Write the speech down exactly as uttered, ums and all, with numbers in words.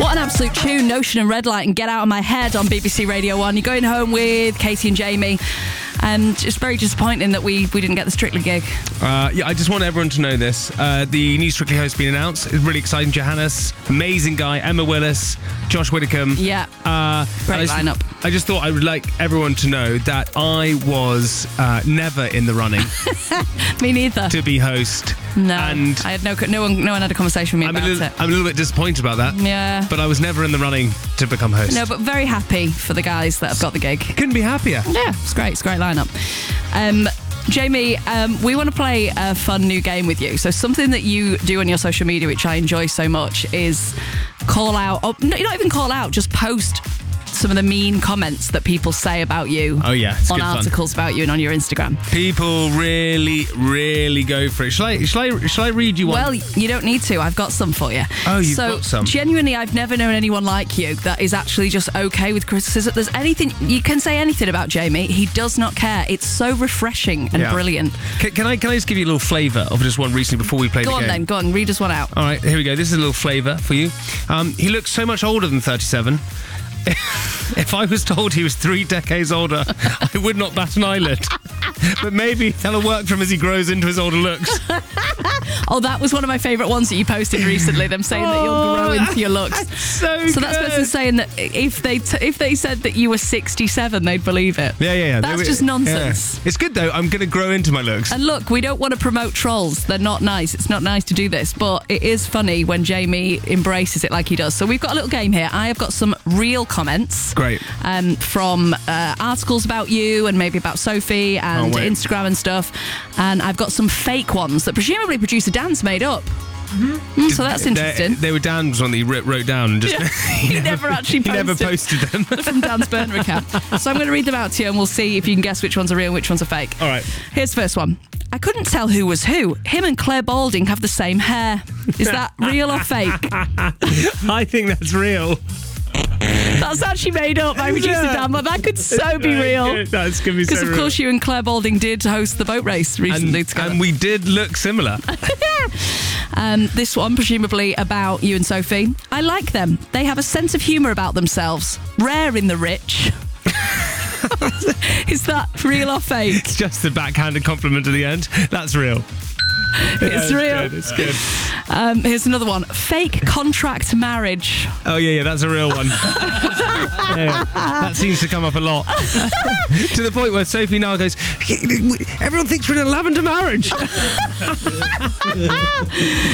What an absolute tune, Notion and Red Light and Get Out of My Head on B B C Radio one. You're going home with Katie and Jamie. And it's very disappointing that we, we didn't get the Strictly gig. Uh, yeah, I just want everyone to know this. Uh, the new Strictly host has been announced. It's really exciting. Johannes, amazing guy. Emma Willis, Josh Widdicombe. Yeah. Uh, Great I just, lineup. I just thought I would like everyone to know that I was uh, never in the running Me neither. to be host. No, And I had no no one no one had a conversation with me I'm a, about little, it. I'm a little bit disappointed about that. Yeah. But I was never in the running to become host. No, but very happy for the guys that have got the gig. Couldn't be happier. Yeah, it's great. It's a great lineup. Um, Jamie, um, we want to play a fun new game with you. So something that you do on your social media, which I enjoy so much, is call out, or no, not even call out, just post some of the mean comments that people say about you Oh, yeah, it's on good fun. articles about you and on your Instagram. People really, really go for it. Shall I, shall I, shall I read you one? Well, you don't need to. I've got some for you. Oh, you've so, got some. Genuinely, I've never known anyone like you that is actually just okay with criticism. There's anything, you can say anything about Jamie. He does not care. It's so refreshing and Yeah. brilliant. Can, can I can I just give you a little flavour of just one recently before we play Go the on game? then, go on, read us one out. All right, here we go. This is a little flavour for you. Um, he looks so much older than thirty-seven. If I was told he was three decades older, I would not bat an eyelid. But maybe that'll work for him as he grows into his older looks. Oh, that was one of my favourite ones that you posted recently, them saying that you'll grow into your looks. That's so So that's good. person saying that if they t- if they said that you were sixty-seven, they'd believe it. Yeah, yeah, yeah. That's They were- just nonsense. yeah. It's good though. I'm going to grow into my looks. And look, we don't want to promote trolls. They're not nice. It's not nice to do this, but it is funny when Jamie embraces it like he does. So we've got a little game here. I have got some real comments. Great. Um, from uh, articles about you and maybe about Sophie and Oh, wait. Instagram and stuff. And I've got some fake ones that presumably producer Dan's made up. Mm, so that's interesting. They, they were Dan's one that he wrote wrote down and just Yeah. He never actually he never posted. posted them. From Dan's burner account. So I'm going to read them out to you and we'll see if you can guess which ones are real and which ones are fake. All right. Here's the first one. I couldn't tell who was who. Him and Claire Balding have the same hair. Is that real or fake? I think that's real. That's actually made up by producer Dan, but that could so be real. That's going to be so Because, of real. course, you and Claire Balding did host the boat race recently and, together. and we did look similar. Um, this one, presumably about you and Sophie. I like them. They have a sense of humour about themselves. Rare in the rich. Is that real or fake? It's just the backhanded compliment at the end. That's real. It's Yeah, real. Good, it's good. Um, here's another one. Fake contract marriage. Oh, yeah, yeah, that's a real one. Yeah, that seems to come up a lot. To the point where Sophie now goes, everyone thinks we're in a lavender marriage.